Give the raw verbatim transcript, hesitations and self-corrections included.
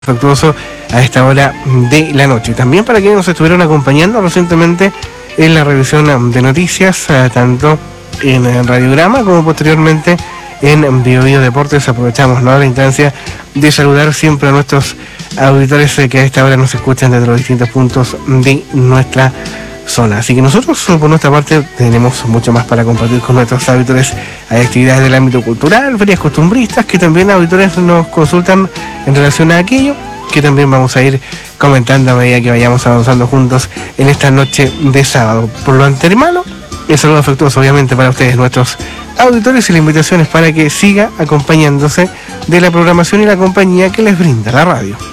Afectuoso a esta hora de la noche. También para quienes nos estuvieron acompañando recientemente en la revisión de noticias, tanto en Radiograma como posteriormente en Bio Bio Deportes. Aprovechamos, ¿no?, la instancia de saludar siempre a nuestros auditores que a esta hora nos escuchan desde los distintos puntos de nuestra zona. Así que nosotros, por nuestra parte, tenemos mucho más para compartir con nuestros auditores. Hay actividades del ámbito cultural, ferias costumbristas, que también auditores nos consultan en relación a aquello, que también vamos a ir comentando a medida que vayamos avanzando juntos en esta noche de sábado. Por lo antemano, el saludo afectuoso obviamente para ustedes, nuestros auditores, y la invitación es para que siga acompañándose de la programación y la compañía que les brinda la radio.